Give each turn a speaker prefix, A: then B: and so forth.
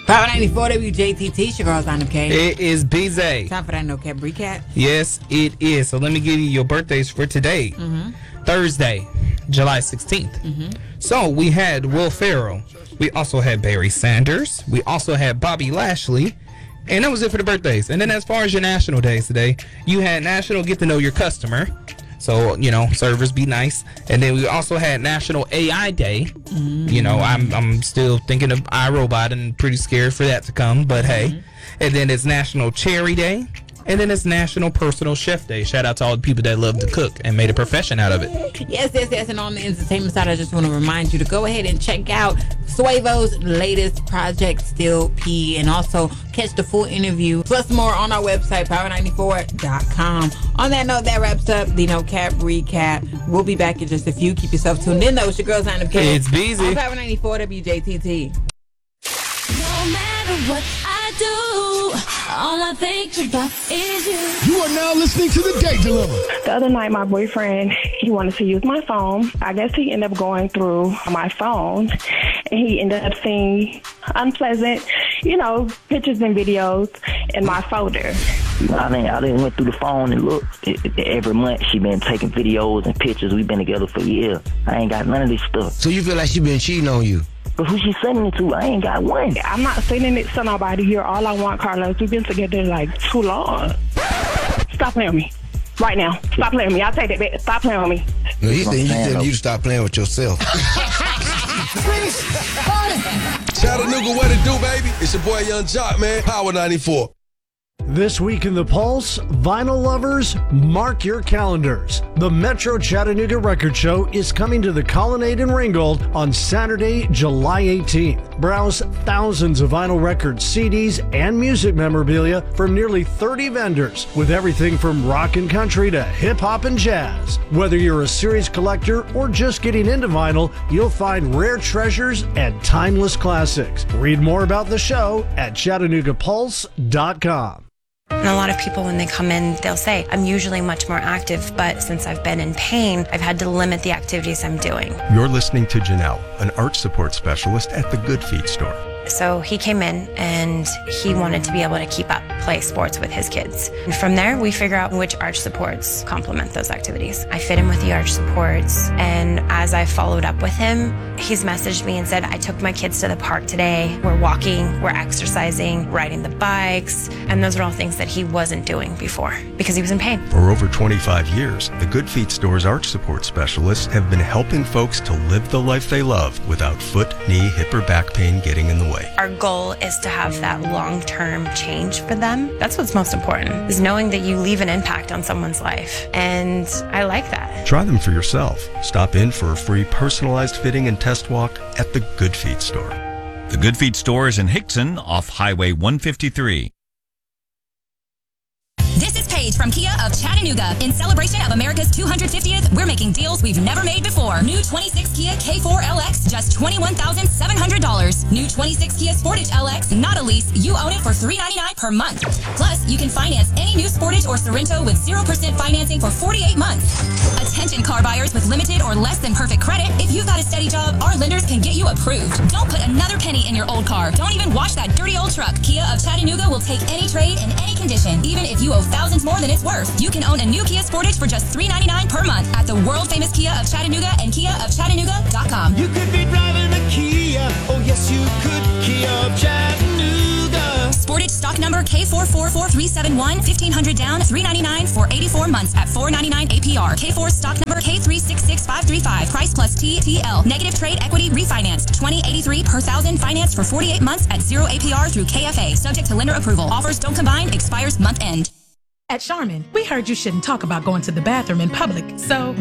A: 594 WJTT, your girl's on K.
B: It is BZ.
A: Time for that No Cap recap.
B: Yes, it is. So let me give you your birthdays for today. Thursday, July 16th. So we had Will Ferrell. We also had Barry Sanders. We also had Bobby Lashley. And that was it for the birthdays. And then as far as your national days today, you had National Get to Know Your Customer. So, servers be nice. And then we also had National AI Day. I'm still thinking of iRobot and pretty scared for that to come, but hey. And then it's National Cherry Day. And then it's National Personal Chef Day. Shout out to all the people that love to cook and made a profession out of it.
A: Yes. And on the entertainment side, I just want to remind you to go ahead and check out Suavo's latest project, Still P, and also catch the full interview, plus more on our website, power94.com. On that note, that wraps up the No Cap recap. We'll be back in just a few. Keep yourself tuned in, though. It's your girl, Sign Up K.
B: It's BZ.
A: On Power 94 WJTT.
C: No matter what I do, all I think about is you.
D: You are now listening to The Date Dilemma.
E: The other night, my boyfriend, he wanted to use my phone. I guess he ended up going through my phone, and he ended up seeing unpleasant, pictures and videos in my folder.
F: I didn't went through the phone and looked. Every month she been taking videos and pictures. We've been together for years. I ain't got none of this stuff.
D: So you feel like she been cheating on you?
F: But who she sending it to? I ain't got one.
E: I'm not sending it to nobody here. All I want, Carlos, we've been together like too long. Stop playing with me. Right now. Stop playing with me. I'll take that back. Stop playing with me.
D: No, he said you to stop playing with yourself.
G: Chattanooga, what it do, baby? It's your boy Young Jock, man. Power 94.
H: This week in the Pulse, vinyl lovers, mark your calendars. The Metro Chattanooga Record Show is coming to the Colonnade in Ringgold on Saturday, July 18th. Browse thousands of vinyl records, CDs, and music memorabilia from nearly 30 vendors with everything from rock and country to hip-hop and jazz. Whether you're a serious collector or just getting into vinyl, you'll find rare treasures and timeless classics. Read more about the show at ChattanoogaPulse.com.
I: And a lot of people, when they come in, they'll say, I'm usually much more active, but since I've been in pain, I've had to limit the activities I'm doing.
J: You're listening to Janelle, an arch support specialist at the Good Feet store.
I: So he came in and he wanted to be able to keep up, play sports with his kids. And from there, we figure out which arch supports complement those activities. I fit him with the arch supports, and as I followed up with him, he's messaged me and said, I took my kids to the park today. We're walking, we're exercising, riding the bikes, and those are all things that he wasn't doing before because he was in pain.
J: For over 25 years, the Good Feet store's arch support specialists have been helping folks to live the life they love without foot, knee, hip, or back pain getting in the way.
I: Our goal is to have that long-term change for them. That's what's most important, is knowing that you leave an impact on someone's life. And I like that.
J: Try them for yourself. Stop in for a free personalized fitting and test walk at the Good Feet store.
K: The Good Feet store is in Hickson off Highway 153.
L: This is Paige from Kia of Chattanooga. In celebration of America's 250th, we're making deals we've never made before. New 26 Kia K4 LX, just $21,700. New 26 Kia Sportage LX, not a lease. You own it for $399 per month. Plus, you can finance any new Sportage or Sorrento with 0% financing for 48 months. Attention car buyers with limited or less than perfect credit. If you've got a steady job, our lenders can get you approved. Don't put another penny in your old car. Don't even wash that dirty old truck. Kia of Chattanooga will take any trade in any condition, even if you owe thousands more than it's worth. You can own a new Kia Sportage for just $399 per month at the world-famous Kia of Chattanooga and KiaofChattanooga.com.
M: You could be driving a Kia, oh yes you could, Kia of Chattanooga.
L: Sportage stock number K444371, $1,500 down, $399 for 84 months at $499 APR. K4 stock number K366535, price plus TTL. Negative trade equity refinanced, $20.83 per thousand, financed for 48 months at 0 APR through KFA. Subject to lender approval. Offers don't combine, expires month end.
N: At Charmin, we heard you shouldn't talk about going to the bathroom in public, so